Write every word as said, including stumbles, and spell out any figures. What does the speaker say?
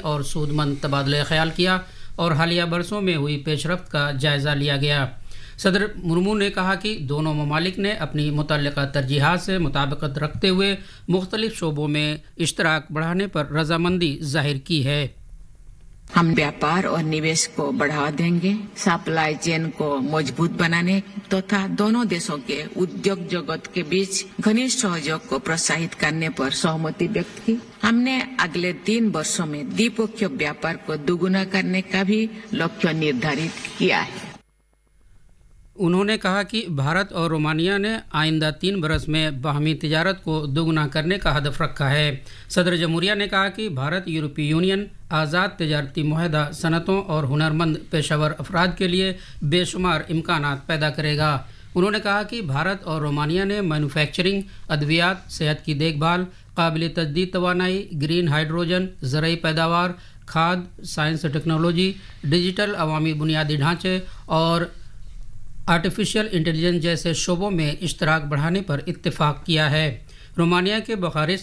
اور سود مند تبادلہ خیال کیا اور حالیہ برسوں میں ہوئی پیش رفت کا جائزہ لیا گیا۔ صدر مرمو نے کہا کہ دونوں ممالک نے اپنی متعلقہ ترجیحات سے مطابقت رکھتے ہوئے مختلف شعبوں میں اشتراک بڑھانے پر رضامندی ظاہر کی ہے۔ ہم व्यापार और निवेश को बढ़ावा देंगे, सप्लाई चेन को मजबूत बनाने तथा दोनों देशों के उद्योग जगत के बीच घनिष्ठ सहयोग को प्रोत्साहित करने पर सहमति व्यक्त की। हमने अगले तीन वर्षों में द्विपक्षीय व्यापार को दोगुना करने का भी लक्ष्य निर्धारित किया है। انہوں نے کہا کہ بھارت اور رومانیہ نے آئندہ تین برس میں باہمی تجارت کو دوگنا کرنے کا ہدف رکھا ہے۔ صدر جمہوریہ نے کہا کہ بھارت یورپی یونین آزاد تجارتی معاہدہ صنعتوں اور ہنرمند پیشہ ور افراد کے لیے بے شمار امکانات پیدا کرے گا۔ انہوں نے کہا کہ بھارت اور رومانیہ نے مینوفیکچرنگ، ادویات، صحت کی دیکھ بھال، قابل تجدید توانائی، گرین ہائیڈروجن، زرعی پیداوار، کھاد، سائنس و ٹیکنالوجی، ڈیجیٹل عوامی بنیادی ڈھانچے اور آرٹیفیشل انٹیلیجنس جیسے شعبوں میں اشتراک بڑھانے پر اتفاق کیا ہے۔ رومانیہ کے بخارسٹ